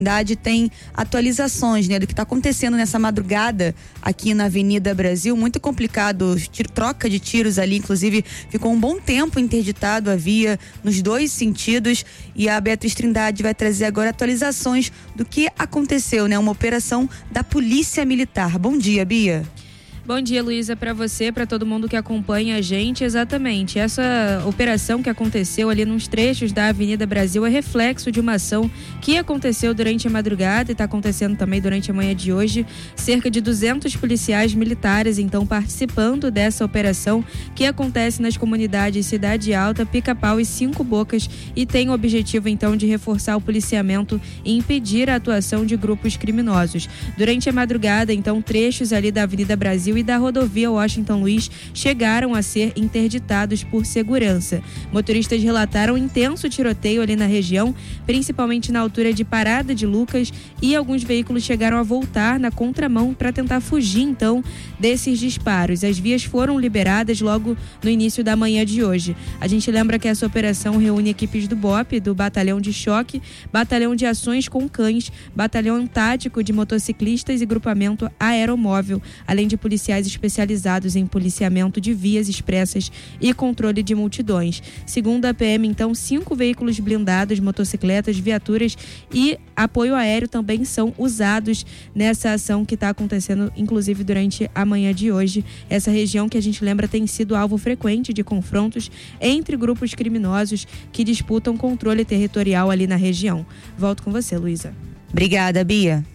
Tem atualizações, né, do que está acontecendo nessa madrugada aqui na Avenida Brasil. Muito complicado, troca de tiros ali, inclusive ficou um bom tempo interditado a via nos dois sentidos, e a Beatriz Trindade vai trazer agora atualizações do que aconteceu, né, uma operação da Polícia Militar. Bom dia, Bia. Bom dia, Luísa, para você, para todo mundo que acompanha a gente. Exatamente, essa operação que aconteceu ali nos trechos da Avenida Brasil é reflexo de uma ação que aconteceu durante a madrugada e está acontecendo também durante a manhã de hoje. Cerca de 200 policiais militares, então, participando dessa operação que acontece nas comunidades Cidade Alta, Pica-Pau e Cinco Bocas, e tem o objetivo, então, de reforçar o policiamento e impedir a atuação de grupos criminosos. Durante a madrugada, então, trechos ali da Avenida Brasil e da rodovia Washington Luiz chegaram a ser interditados por segurança. Motoristas relataram intenso tiroteio ali na região, principalmente na altura de Parada de Lucas, e alguns veículos chegaram a voltar na contramão para tentar fugir, então, desses disparos. As vias foram liberadas logo no início da manhã de hoje. A gente lembra que essa operação reúne equipes do BOP, do Batalhão de Choque, Batalhão de Ações com Cães, Batalhão Tático de Motociclistas e Grupamento Aeromóvel, além de policiais especializados em policiamento de vias expressas e controle de multidões. Segundo a PM, então, 5 veículos blindados, motocicletas, viaturas e apoio aéreo também são usados nessa ação que está acontecendo, inclusive, durante a manhã de hoje. Essa região, que a gente lembra, tem sido alvo frequente de confrontos entre grupos criminosos que disputam controle territorial ali na região. Volto com você, Luísa. Obrigada, Bia.